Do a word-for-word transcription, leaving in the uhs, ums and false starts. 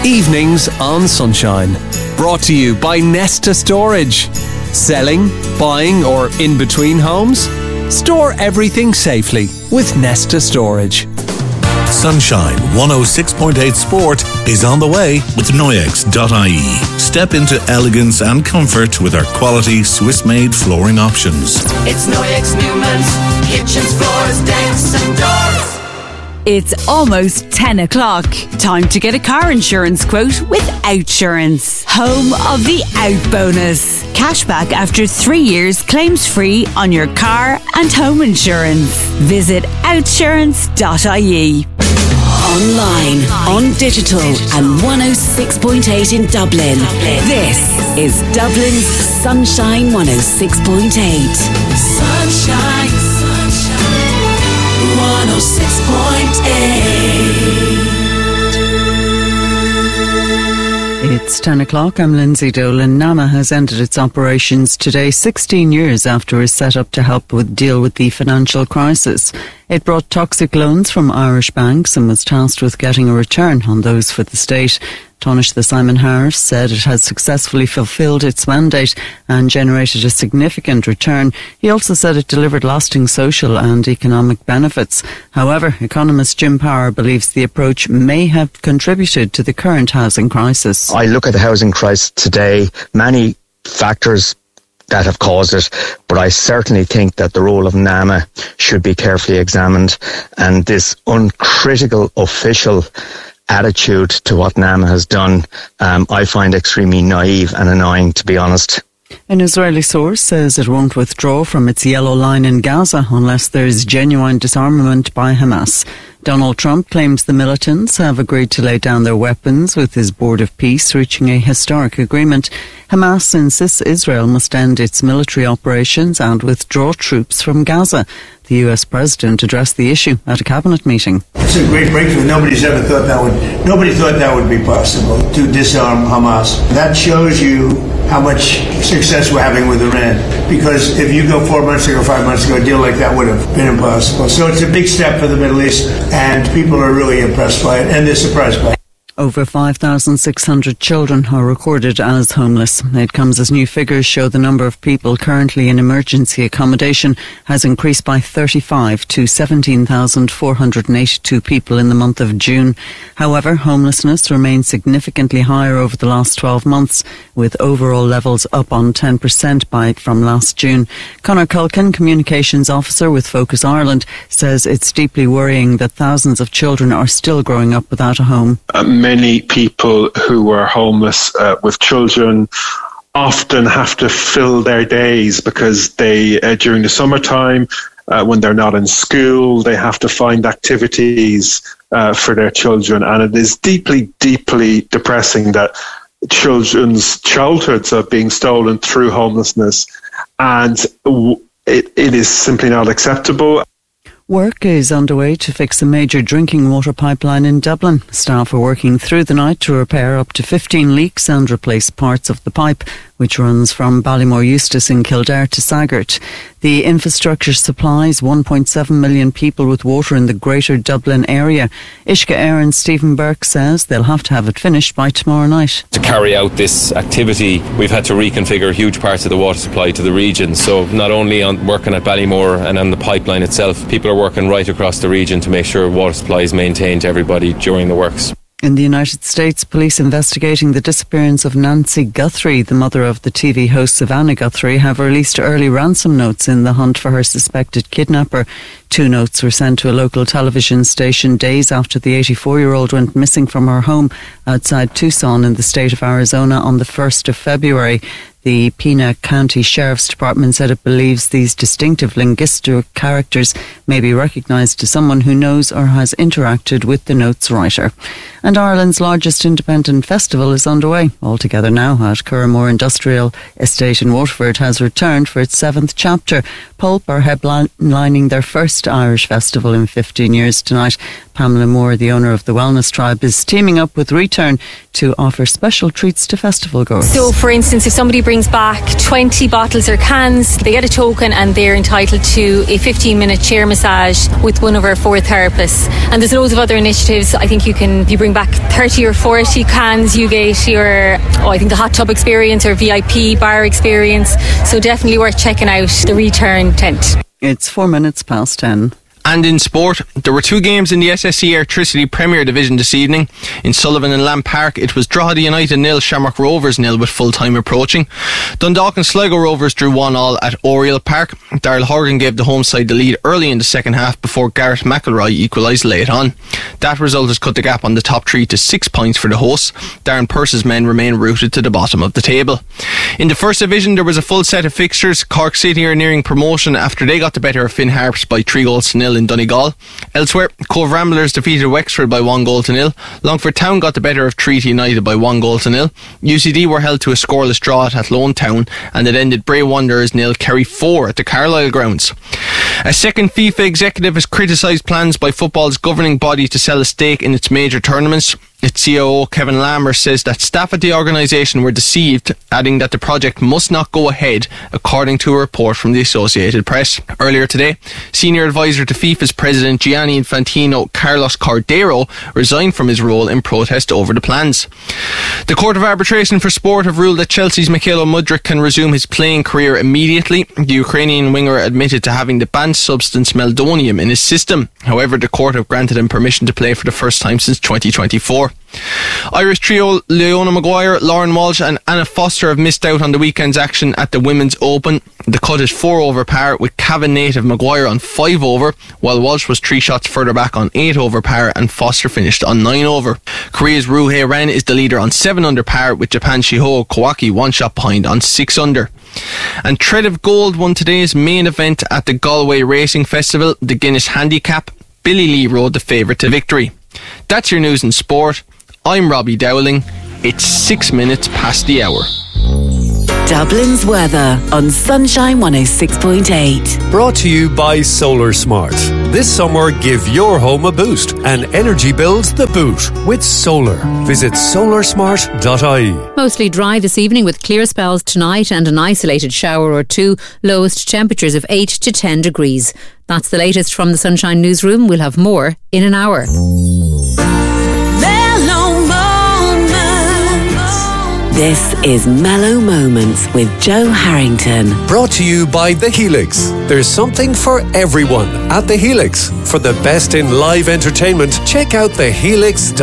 Evenings on Sunshine. Brought to you by Nesta Storage. Selling, buying or in between homes? Store everything safely with Nesta Storage. Sunshine one oh six point eight Sport is on the way with Noyex dot I E. Step into elegance and comfort with our quality Swiss-made flooring options. It's Noyex Newman's kitchens, floors, decks and doors. It's almost ten o'clock. Time to get a car insurance quote with Outsurance. Home of the Out Bonus. Cashback after three years claims free on your car and home insurance. Visit outsurance dot I E. Online, on digital and one oh six point eight in Dublin. This is Dublin's Sunshine one oh six point eight. Sunshine, sunshine, one oh six point eight. It's ten o'clock. I'm Lindsay Dolan. NAMA has ended its operations today, sixteen years after it was set up to help with deal with the financial crisis. It brought toxic loans from Irish banks and was tasked with getting a return on those for the state. Taoiseach the Simon Harris said it has successfully fulfilled its mandate and generated a significant return. He also said it delivered lasting social and economic benefits. However, economist Jim Power believes the approach may have contributed to the current housing crisis. I look at the housing crisis today, many factors that have caused it, but I certainly think that the role of NAMA should be carefully examined, and this uncritical official attitude to what NAMA has done, um, I find extremely naive and annoying, to be honest. An Israeli source says it won't withdraw from its yellow line in Gaza unless there is genuine disarmament by Hamas. Donald Trump claims the militants have agreed to lay down their weapons with his Board of Peace, reaching a historic agreement. Hamas insists Israel must end its military operations and withdraw troops from Gaza. The U S president addressed the issue at a cabinet meeting. It's a great breakthrough. Nobody's ever thought that would. Nobody thought that would be possible, to disarm Hamas. That shows you how much success we're having with Iran. Because if you go four months ago, five months ago, a deal like that would have been impossible. So it's a big step for the Middle East, and people are really impressed by it, and they're surprised by it. Over five thousand six hundred children are recorded as homeless. It comes as new figures show the number of people currently in emergency accommodation has increased by thirty-five to seventeen thousand four hundred eighty-two people in the month of June. However, homelessness remains significantly higher over the last twelve months, with overall levels up on ten percent by from last June. Conor Culkin, Communications Officer with Focus Ireland, says it's deeply worrying that thousands of children are still growing up without a home. Um, Many people who are homeless uh, with children often have to fill their days because they, uh, during the summertime, uh, when they're not in school, they have to find activities uh, for their children. And it is deeply, deeply depressing that children's childhoods are being stolen through homelessness. And it, it is simply not acceptable. Work is underway to fix a major drinking water pipeline in Dublin. Staff are working through the night to repair up to fifteen leaks and replace parts of the pipe, which runs from Ballymore Eustace in Kildare to Saggart. The infrastructure supplies one point seven million people with water in the greater Dublin area. Ishka Aaron Stephen Burke says they'll have to have it finished by tomorrow night. To carry out this activity, we've had to reconfigure huge parts of the water supply to the region. So not only on working at Ballymore and on the pipeline itself, people are working right across the region to make sure water supply is maintained to everybody during the works. In the United States, police investigating the disappearance of Nancy Guthrie, the mother of the T V host Savannah Guthrie, have released early ransom notes in the hunt for her suspected kidnapper. Two notes were sent to a local television station days after the eighty-four-year-old went missing from her home outside Tucson in the state of Arizona on the first of February. The Pena County Sheriff's Department said it believes these distinctive linguistic characters may be recognised to someone who knows or has interacted with the note's writer. And Ireland's largest independent festival is underway. Altogether now at Curramore Industrial Estate in Waterford has returned for its seventh chapter. Pulp are headlining their first Irish festival in fifteen years tonight. Pamela Moore, the owner of the Wellness Tribe, is teaming up with Return to offer special treats to festival goers. So, for instance, if somebody brings back twenty bottles or cans, they get a token and they're entitled to a fifteen minute chair massage with one of our four therapists. And there's loads of other initiatives. I think you can, if you bring back thirty or forty cans, you get your, oh, I think the hot tub experience or V I P bar experience. So definitely worth checking out the Return tent. It's four minutes past ten. And in sport, there were two games in the S S E Airtricity Premier Division this evening. In Sullivan and Lamb Park, it was Drogheda United nil, Shamrock Rovers nil with full time approaching. Dundalk and Sligo Rovers drew one all at Oriel Park. Darrell Horgan gave the home side the lead early in the second half before Garrett McElroy equalised late on. That result has cut the gap on the top three to six points for the hosts. Darren Purse's men remain rooted to the bottom of the table. In the first division, there was a full set of fixtures. Cork City are nearing promotion after they got the better of Finn Harps by three goals to nil in Donegal. Elsewhere, Cove Ramblers defeated Wexford by one goal to nil. Longford Town got the better of Treaty United by one goal to nil. U C D were held to a scoreless draw at Athlone Town, and it ended Bray Wanderers nil, Kerry four at the Carlisle grounds. A second FIFA executive has criticised plans by football's governing body to sell a stake in its major tournaments. Its C O O Kevin Lammer says that staff at the organisation were deceived, adding that the project must not go ahead, according to a report from the Associated Press. Earlier today, senior advisor to FIFA's president Gianni Infantino, Carlos Cordero, resigned from his role in protest over the plans. The Court of Arbitration for Sport have ruled that Chelsea's Mikhailo Mudryk can resume his playing career immediately. The Ukrainian winger admitted to having the banned substance meldonium in his system. However, the court have granted him permission to play for the first time since twenty twenty-four. Irish trio Leona Maguire, Lauren Walsh and Anna Foster have missed out on the weekend's action at the Women's Open. The cut is four over par, with Cavan native Maguire on five over, while Walsh was three shots further back on eight over par and Foster finished on nine over. Korea's Roo Hae-ren is the leader on seven under par, with Japan's Shiho Kawaki one shot behind on six under. And Tredev Gold won today's main event at the Galway Racing Festival, the Guinness Handicap. Billy Lee rode the favourite to victory. That's your news in sport. I'm Robbie Dowling. It's six minutes past the hour. Dublin's weather on Sunshine one oh six point eight. Brought to you by Solar Smart. This summer, give your home a boost and energy bills the boot with solar. Visit solar smart dot I E. Mostly dry this evening with clear spells tonight and an isolated shower or two. Lowest temperatures of eight to ten degrees. That's the latest from the Sunshine Newsroom. We'll have more in an hour. This is Mellow Moments with Joe Harrington. Brought to you by The Helix. There's something for everyone at The Helix. For the best in live entertainment, check out the helix dot I E.